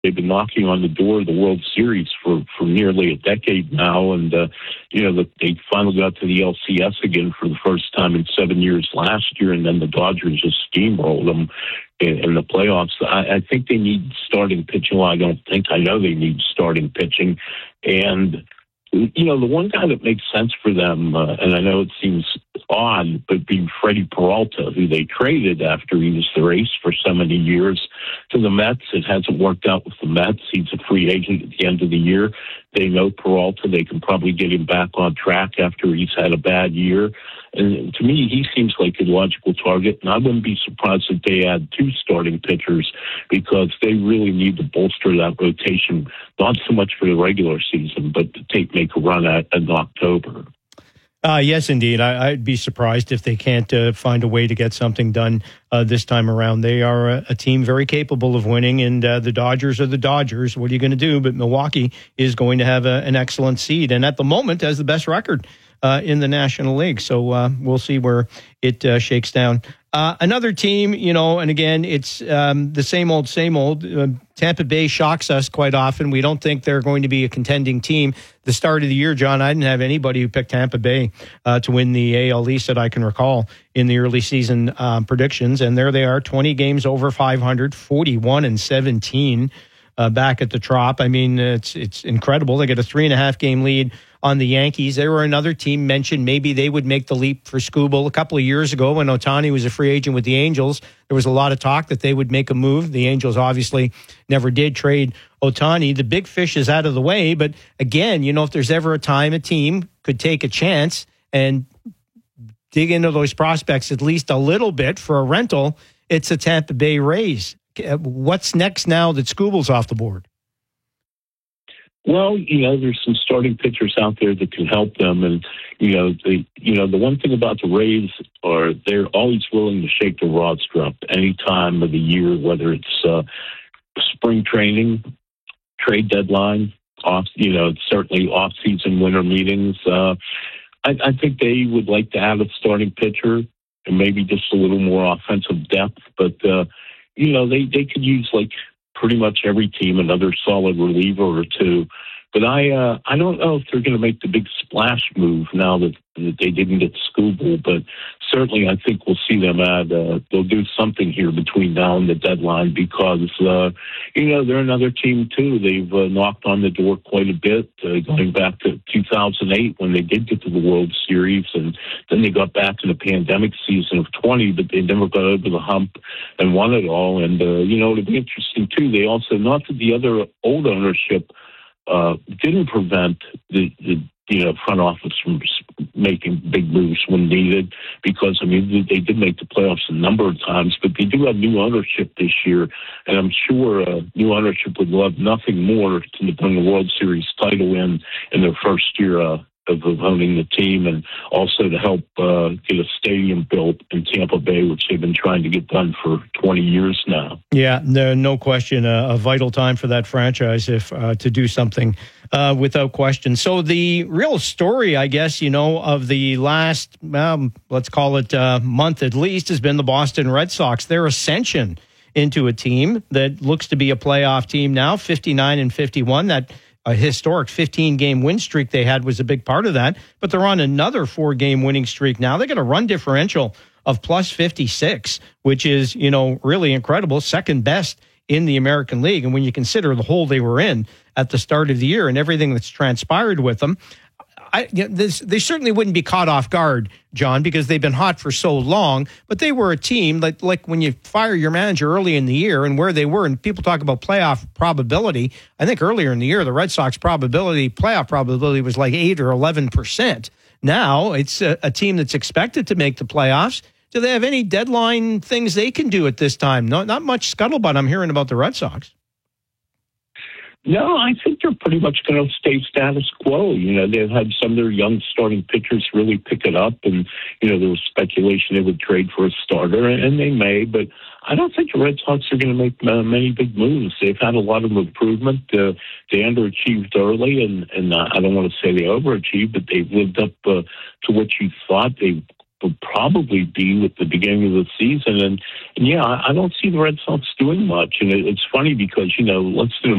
They've been knocking on the door of the World Series for nearly a decade now, and they finally got to the LCS again for the first time in 7 years last year, and then the Dodgers just steamrolled them in the playoffs. I think they need starting pitching. Well, I know they need starting pitching, and the one guy that makes sense for them, and I know it seems odd, but being Freddie Peralta, who they traded after he was their ace for so many years to the Mets. It hasn't worked out with the Mets. He's a free agent at the end of the year. They know Peralta. They can probably get him back on track after he's had a bad year. And to me, he seems like a logical target, and I wouldn't be surprised if they add 2 starting pitchers because they really need to bolster that rotation, not so much for the regular season, but to make a run at in October. Yes, indeed. I'd be surprised if they can't find a way to get something done this time around. They are a team very capable of winning, and the Dodgers are the Dodgers. What are you going to do? But Milwaukee is going to have an excellent seed, and at the moment has the best record in the National League. So we'll see where it shakes down. Another team, and again, it's the same old. Tampa Bay shocks us quite often. We don't think they're going to be a contending team. The start of the year, John, I didn't have anybody who picked Tampa Bay to win the AL East that I can recall in the early season predictions. And there they are, 20 games over 500, 41-17 back at the Trop. I mean, it's incredible. They get a 3.5 game lead on the Yankees. They were another team mentioned. Maybe they would make the leap for Skubal. A couple of years ago when Ohtani was a free agent with the Angels, there was a lot of talk that they would make a move. The Angels obviously never did trade Ohtani. The big fish is out of the way. But again, if there's ever a time a team could take a chance and dig into those prospects at least a little bit for a rental, it's a Tampa Bay Rays. What's next now that Skubal's off the board? Well, there's some starting pitchers out there that can help them, and the one thing about the Rays are they're always willing to shake the roster up any time of the year, whether it's spring training, trade deadline, certainly off-season winter meetings. I think they would like to add a starting pitcher and maybe just a little more offensive depth, but they could use pretty much every team another solid reliever or two. But I don't know if they're going to make the big splash move now that they didn't get Skubal. But certainly I think we'll see them they'll do something here between now and the deadline because, they're another team too. They've knocked on the door quite a bit, going back to 2008 when they did get to the World Series. And then they got back in the pandemic season of 20, but they never got over the hump and won it all. And, it'll be interesting too. They also, not that the other old ownership didn't prevent the front office from making big moves when needed, because they did make the playoffs a number of times, but they do have new ownership this year, and I'm sure new ownership would love nothing more to bring the World Series title in their first year of owning the team, and also to help get a stadium built in Tampa Bay, which they've been trying to get done for 20 years now. Yeah, no question, a vital time for that franchise if to do something without question. So the real story, I guess, of the last, let's call it month at least, has been the Boston Red Sox. Their ascension into a team that looks to be a playoff team now, 59-51. That a historic 15-game win streak they had was a big part of that, but they're on another 4-game winning streak now. They got a run differential of plus 56, which is, really incredible, second best in the American League. And when you consider the hole they were in at the start of the year and everything that's transpired with them, they certainly wouldn't be caught off guard, John, because they've been hot for so long. But they were a team like when you fire your manager early in the year and where they were, and people talk about playoff probability. I think earlier in the year, the Red Sox playoff probability was like 8 or 11%. Now it's a team that's expected to make the playoffs. Do they have any deadline things they can do at this time? No, not much scuttlebutt I'm hearing about the Red Sox. No, I think they're pretty much going to stay status quo. They've had some of their young starting pitchers really pick it up, and, there was speculation they would trade for a starter, and they may, but I don't think the Red Sox are going to make many big moves. They've had a lot of improvement. They underachieved early, and I don't want to say they overachieved, but they've lived up to what you thought. They will probably be with the beginning of the season. And yeah, I don't see the Red Sox doing much. And it's funny because, let's do